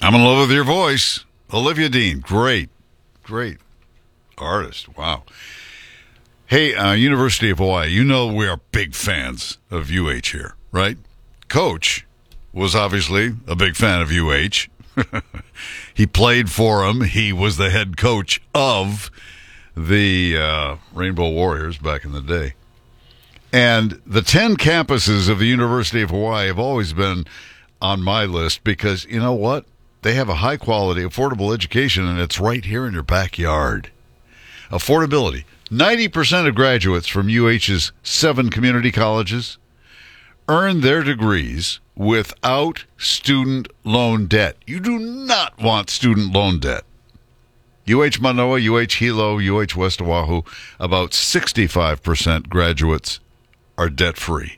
I'm in love with your voice. Olivia Dean, great artist. Wow. Hey, University of Hawaii, you know we are big fans of UH here, right? Coach was obviously a big fan of UH. He played for him. He was the head coach of the Rainbow Warriors back in the day. And the 10 campuses of the University of Hawaii have always been on my list because, you know what? They have a high-quality, affordable education, and it's right here in your backyard. Affordability. 90% of graduates from UH's 7 community colleges earn their degrees without student loan debt. You do not want student loan debt. UH Manoa, UH Hilo, UH West Oahu, about 65% graduates are debt-free.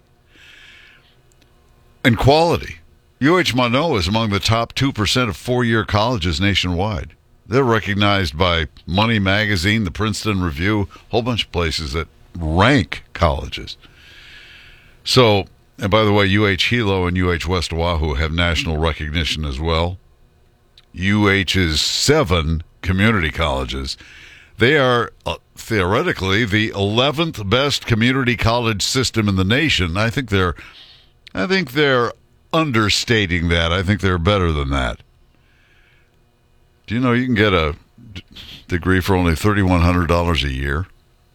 And quality. UH Manoa is among the top 2% of four-year colleges nationwide. They're recognized by Money Magazine, the Princeton Review, a whole bunch of places that rank colleges. So, and by the way, UH Hilo and UH West Oahu have national recognition as well. UH's 7 community colleges, they are theoretically the 11th best community college system in the nation. I think they're understating that. I think they're better than that. Do you know you can get a degree for only $3,100 a year?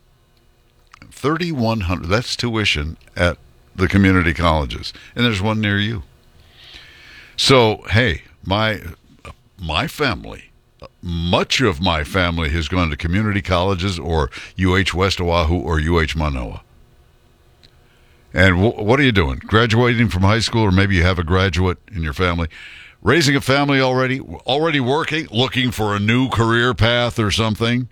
$3,100. That's tuition at the community colleges, and there's one near you. So, hey, my family, much of my family has gone to community colleges or UH West Oahu or UH Manoa. And what are you doing? Graduating from high school, or maybe you have a graduate in your family. Raising a family already working, looking for a new career path or something.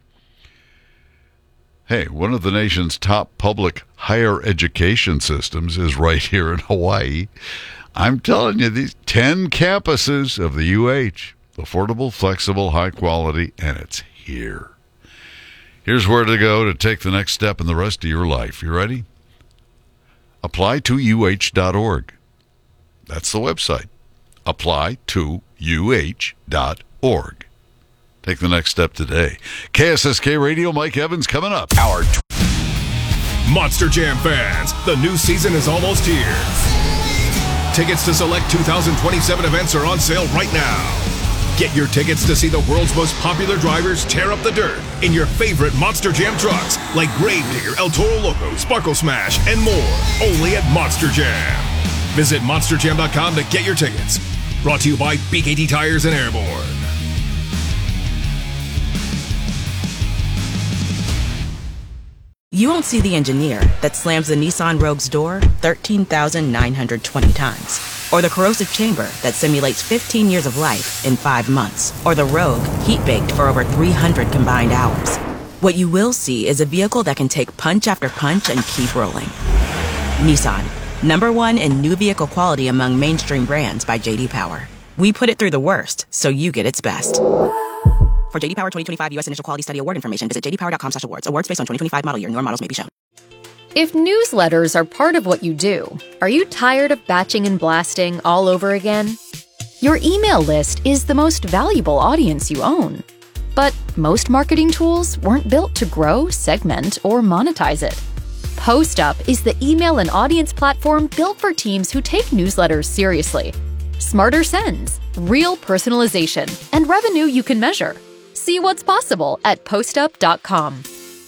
Hey, one of the nation's top public higher education systems is right here in Hawaii. I'm telling you, these 10 campuses of the UH, affordable, flexible, high quality, and it's here. Here's where to go to take the next step in the rest of your life. You ready? Apply to UH.org. That's the website. Apply to UH.org. Take the next step today. KSSK Radio, Mike Evans coming up. Monster Jam fans, the new season is almost here. Tickets to select 2027 events are on sale right now. Get your tickets to see the world's most popular drivers tear up the dirt in your favorite Monster Jam trucks like Gravedigger, El Toro Loco, Sparkle Smash, and more. Only at Monster Jam. Visit monsterjam.com to get your tickets. Brought to you by BKT Tires and Airborne. You won't see the engineer that slams the Nissan Rogue's door 13,920 times. Or the corrosive chamber that simulates 15 years of life in 5 months. Or the Rogue heat-baked for over 300 combined hours. What you will see is a vehicle that can take punch after punch and keep rolling. Nissan, #1 in new vehicle quality among mainstream brands by J.D. Power. We put it through the worst, so you get its best. For J.D. Power 2025 U.S. Initial Quality Study Award information, visit jdpower.com/awards. Awards based on 2025 model year. Newer models may be shown. If newsletters are part of what you do, are you tired of batching and blasting all over again? Your email list is the most valuable audience you own. But most marketing tools weren't built to grow, segment, or monetize it. PostUp is the email and audience platform built for teams who take newsletters seriously. Smarter sends, real personalization, and revenue you can measure. See what's possible at postup.com.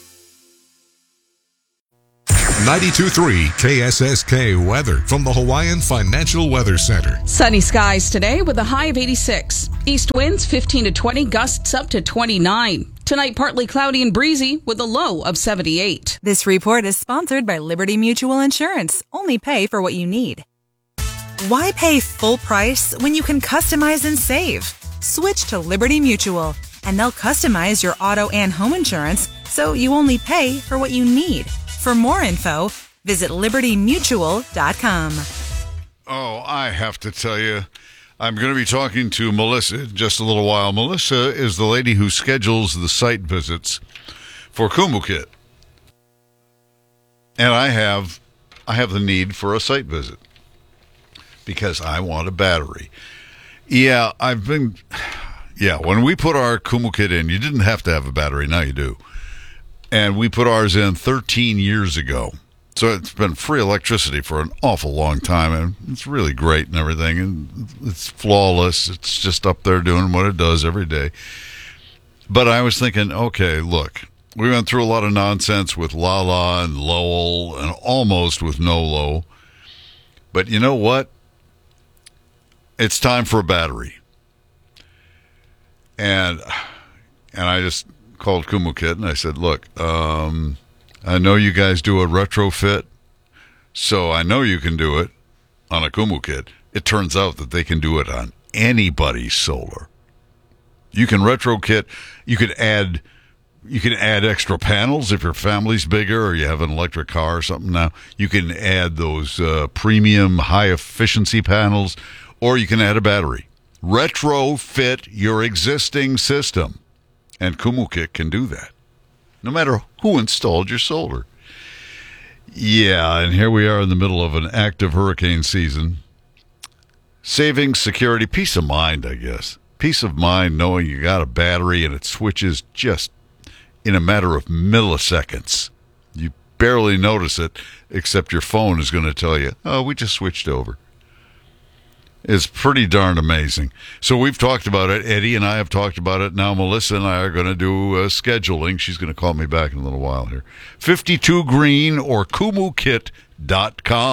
92.3 KSSK weather from the Hawaiian Financial Weather Center. Sunny skies today with a high of 86. East winds 15 to 20, gusts up to 29. Tonight, partly cloudy and breezy with a low of 78. This report is sponsored by Liberty Mutual Insurance. Only pay for what you need. Why pay full price when you can customize and save? Switch to Liberty Mutual, and they'll customize your auto and home insurance so you only pay for what you need. For more info, visit libertymutual.com. Oh, I have to tell you, I'm going to be talking to Melissa in just a little while. Melissa is the lady who schedules the site visits for Kumukit. And I have the need for a site visit because I want a battery. Yeah, when we put our Kumu kit in, you didn't have to have a battery. Now you do. And we put ours in 13 years ago. So it's been free electricity for an awful long time, and it's really great and everything, and it's flawless. It's just up there doing what it does every day. But I was thinking, okay, look, we went through a lot of nonsense with Lala and Lowell and almost with Nolo. But you know what? It's time for a battery. And I just called Kumu Kit and I said, look, I know you guys do a retrofit, so I know you can do it on a Kumu Kit. It turns out that they can do it on anybody's solar. You can retrokit. You can add extra panels if your family's bigger or you have an electric car or something. Now you can add those premium high efficiency panels, or you can add a battery. Retrofit your existing system, and Kumu Kit can do that, no matter who installed your solar. Yeah, and here we are in the middle of an active hurricane season. Saving security, peace of mind, I guess. Peace of mind knowing you got a battery and it switches just in a matter of milliseconds. You barely notice it, except your phone is going to tell you, oh, we just switched over. It's pretty darn amazing. So we've talked about it. Eddie and I have talked about it. Now Melissa and I are going to do scheduling. She's going to call me back in a little while here. 52 Green or KumuKit.com.